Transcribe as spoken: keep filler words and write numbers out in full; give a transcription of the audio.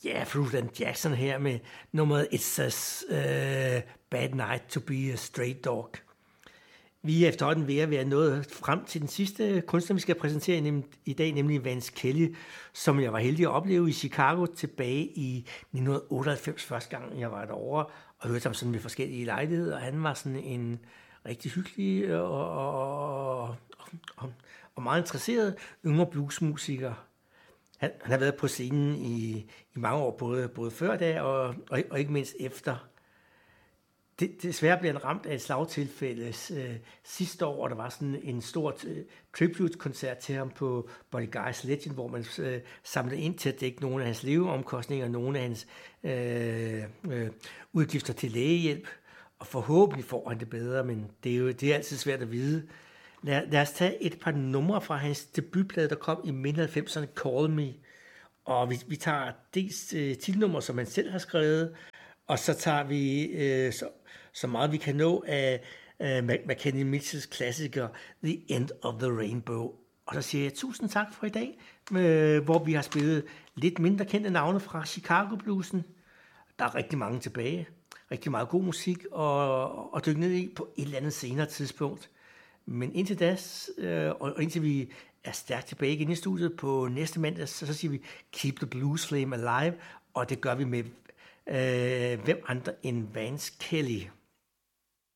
Ja, Fruitland Jackson her med nummeret It's a uh, Bad Night to be a Stray Dog. Vi er efterhånden ved at være nået frem til den sidste kunstner, vi skal præsentere i dag, nemlig Vance Kelly, som jeg var heldig at opleve i Chicago tilbage i nitten otteoghalvfems, første gang jeg var derovre, og hørte ham sådan med forskellige lejligheder. Han var sådan en rigtig hyggelig og, og, og, og meget interesseret yngre bluesmusiker. Han, han har været på scenen i, i mange år, både, både før da og, og, og ikke mindst efter. Det, desværre blev han ramt af et slagtilfælde øh, sidste år, og der var sådan en stor øh, tribute-koncert til ham på Buddy Guy's Legend, hvor man øh, samlede ind til at dække nogle af hans leveomkostninger, nogle af hans øh, øh, udgifter til lægehjælp, og forhåbentlig får han det bedre, men det er jo det er altid svært at vide. Lad, lad os tage et par numre fra hans debutplade, der kom i midten af halvfemserne, Call Me, og vi, vi tager dels øh, titelnummer, som han selv har skrevet, og så tager vi øh, så, så meget vi kan nå af øh, McKenny Mitchells klassiker The End of the Rainbow. Og så siger jeg tusind tak for i dag, øh, hvor vi har spillet lidt mindre kendte navne fra Chicago Bluesen. Der er rigtig mange tilbage, rigtig meget god musik og, og dykke ned i på et eller andet senere tidspunkt. Men indtil da, øh, og indtil vi er stærkt tilbage igen i studiet på næste mandag, så, så siger vi Keep the Blues Flame Alive, og det gør vi med Øh, hvem andre end Vance Kelly.